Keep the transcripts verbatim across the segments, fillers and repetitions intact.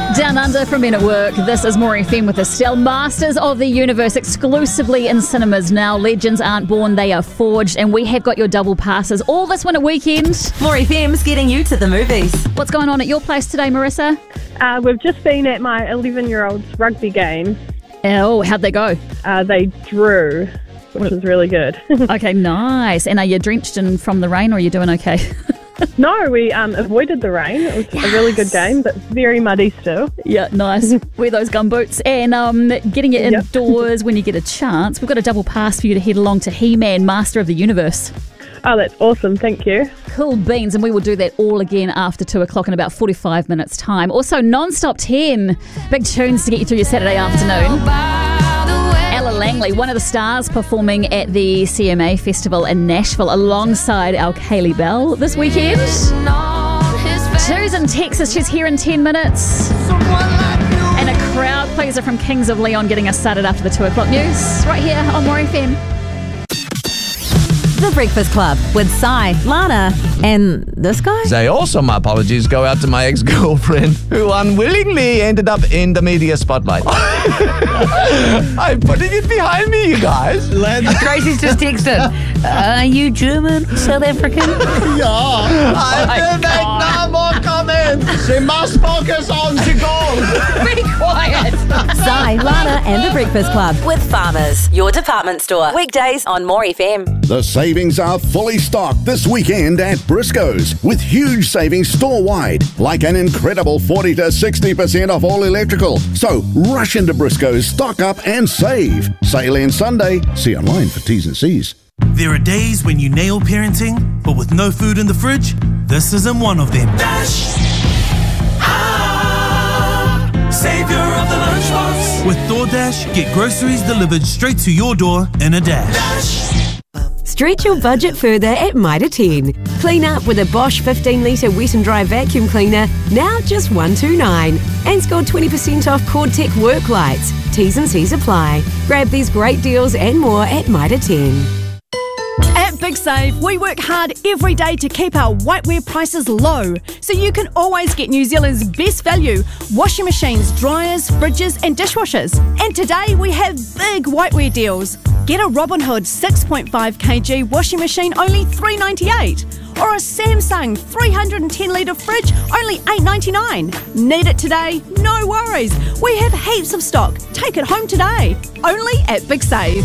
Down Under from Men at Work. This is More F M with Estelle. Masters of the Universe exclusively in cinemas now. Legends aren't born, they are forged. And we have got your double passes all this winter weekend. More F M's getting you to the movies. What's going on at your place today, Marissa? Uh, we've just been at my eleven-year-old's rugby game. Oh, how'd they go? Uh, they drew, which was really good. Okay, nice. And are you drenched in from the rain or are you doing okay? No, we um, avoided the rain. It was yes. a really good game, but very muddy still. Yeah, nice. Wear those gumboots. And um, getting it Yep. indoors when you get a chance. We've got a double pass for you to head along to He-Man, Master of the Universe. Oh, that's awesome. Thank you. Cool beans. And we will do that all again after two o'clock in about forty-five minutes' time. Also, Non-Stop ten. Big tunes to get you through your Saturday afternoon. Ella Langley, one of the stars performing at the C M A Festival in Nashville alongside our Kaylee Bell this weekend. Sue's in Texas. She's here in ten minutes. And a crowd pleaser from Kings of Leon getting us started after the two o'clock news. Right here on More F M. The Breakfast Club with Sai, Lana, and this guy? Say also my apologies go out to my ex-girlfriend who unwillingly ended up in the media spotlight. I'm putting it behind me, you guys. Tracy's just texted. Are you German? South African? Yeah. I will make no more comments. She must focus on the goal. Be quiet. Sai, Lana, and The Breakfast Club with Farmers, your department store. Weekdays on More F M. The savings are fully stocked this weekend at Briscoe's with huge savings store-wide, like an incredible forty to sixty percent off all electrical. So rush into Briscoe's, stock up and save. Sale ends Sunday. See online for T's and C's. There are days when you nail parenting, but with no food in the fridge, this isn't one of them. Dash! Ah, savior of the lunchbox. With DoorDash, get groceries delivered straight to your door in a dash. Dash! Stretch your budget further at Mitre ten. Clean up with a Bosch fifteen litre wet and dry vacuum cleaner, now just one hundred twenty-nine dollars. And score twenty percent off Cordtech work lights. T's and C's apply. Grab these great deals and more at Mitre ten. At Big Save, we work hard every day to keep our whiteware prices low, so you can always get New Zealand's best value: washing machines, dryers, fridges and dishwashers. And today we have big whiteware deals. Get a Robin Hood six point five kilogram washing machine, only three dollars ninety-eight, or a Samsung three hundred ten litre fridge, only eight dollars ninety-nine. Need it today? No worries. We have heaps of stock. Take it home today. Only at Big Save.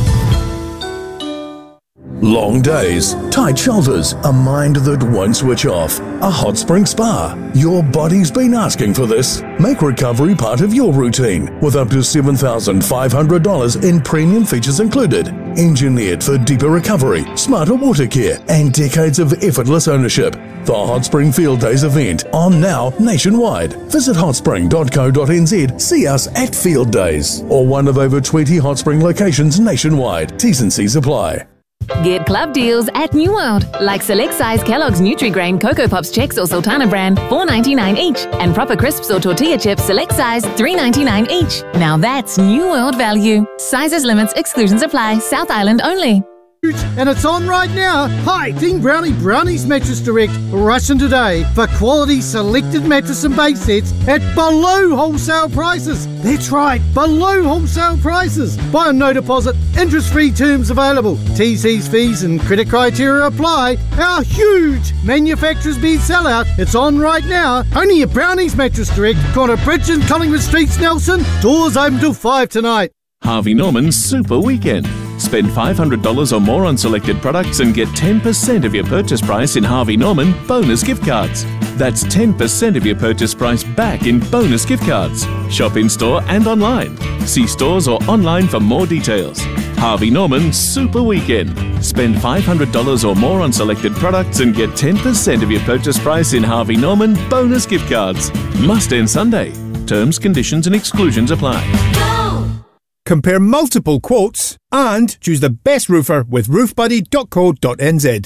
Long days, tight shoulders, a mind that won't switch off, a hot spring spa. Your body's been asking for this. Make recovery part of your routine with up to seven thousand five hundred dollars in premium features included. Engineered for deeper recovery, smarter water care, and decades of effortless ownership. The Hot Spring Field Days event on now nationwide. Visit hot spring dot co dot n z, see us at Field Days, or one of over twenty Hot Spring locations nationwide. T's and C's apply. Get club deals at New World, like select size Kellogg's Nutri-Grain Cocoa Pops Chex or Sultana brand, four dollars ninety-nine each, and Proper Crisps or Tortilla Chips select size, three dollars ninety-nine each. Now that's New World value. Sizes, limits, exclusions apply. South Island only. And it's on right now. Hi, Team Brownie Brownies Mattress Direct. Rush in today for quality selected mattress and base sets at below wholesale prices. That's right, below wholesale prices. Buy on no deposit, interest-free terms available. T Cs, fees and credit criteria apply. Our huge manufacturer's bed sellout. It's on right now. Only at Brownies Mattress Direct. Corner Bridge and Collingwood Streets, Nelson. Doors open till five tonight. Harvey Norman's Super Weekend. Spend five hundred dollars or more on selected products and get ten percent of your purchase price in Harvey Norman bonus gift cards. That's ten percent of your purchase price back in bonus gift cards. Shop in store and online. See stores or online for more details. Harvey Norman Super Weekend. Spend five hundred dollars or more on selected products and get ten percent of your purchase price in Harvey Norman bonus gift cards. Must end Sunday. Terms, conditions and exclusions apply. Compare multiple quotes and choose the best roofer with roof buddy dot co dot n z.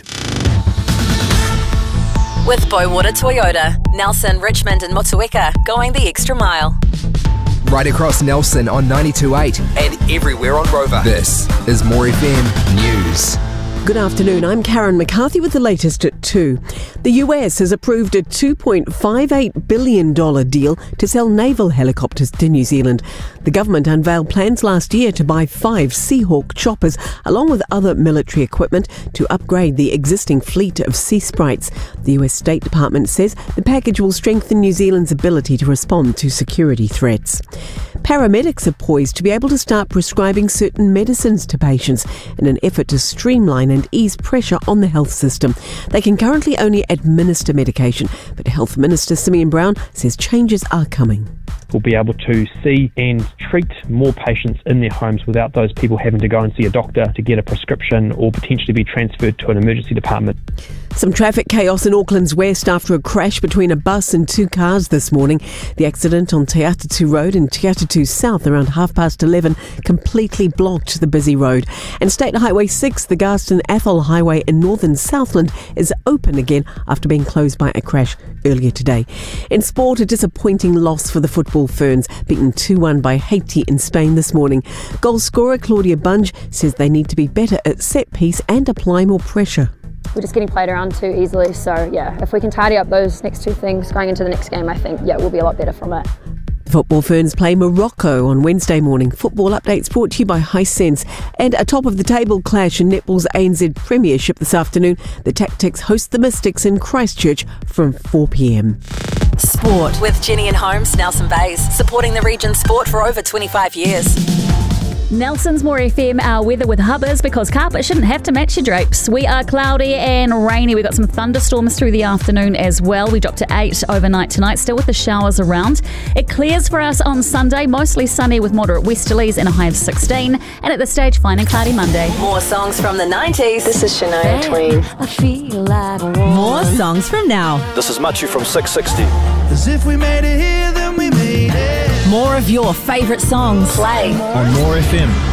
With Bowater Toyota, Nelson, Richmond and Motueka, going the extra mile. Right across Nelson on ninety-two point eight and everywhere on Rover. This is More F M News. Good afternoon, I'm Karen McCarthy with the latest at two. The U S has approved a two point five eight billion dollars deal to sell naval helicopters to New Zealand. The government unveiled plans last year to buy five Seahawk choppers, along with other military equipment, to upgrade the existing fleet of Sea Sprites. The U S State Department says the package will strengthen New Zealand's ability to respond to security threats. Paramedics are poised to be able to start prescribing certain medicines to patients in an effort to streamline and ease pressure on the health system. They can currently only administer medication, but Health Minister Simeon Brown says changes are coming. We'll be able to see and treat more patients in their homes without those people having to go and see a doctor to get a prescription or potentially be transferred to an emergency department. Some traffic chaos in Auckland's west after a crash between a bus and two cars this morning. The accident on Te Atatu Road and Te Atatu South around half past eleven completely blocked the busy road. And State Highway six, the Garston Athol Highway in northern Southland, is open again after being closed by a crash earlier today. In sport, a disappointing loss for the football Ferns, beaten two one by Haiti in Spain this morning. Goal scorer Claudia Bunge says they need to be better at set piece and apply more pressure. We're just getting played around too easily, so yeah, if we can tidy up those next two things going into the next game, I think, yeah, we'll be a lot better from it. Football Ferns play Morocco on Wednesday morning. Football updates brought to you by Hisense. And a top-of-the-table clash in netball's A N Z Premiership this afternoon. The Tactics host the Mystics in Christchurch from four p.m. Sport with Jenny and Holmes, Nelson Bays, supporting the region's sport for over twenty-five years. Nelson's More F M, our weather with Hubbers, because carpet shouldn't have to match your drapes. We are cloudy and rainy. We've got some thunderstorms through the afternoon as well. We dropped to eight overnight tonight, still with the showers around. It clears for us on Sunday, mostly sunny with moderate westerlies and a high of sixteen. And at this stage, fine and cloudy Monday. More songs from the nineties. This is Shania Twain. I feel like More songs from now. This is Machu from six sixty. As if we made it here, then we made it. More of your favourite songs. Play on More F M.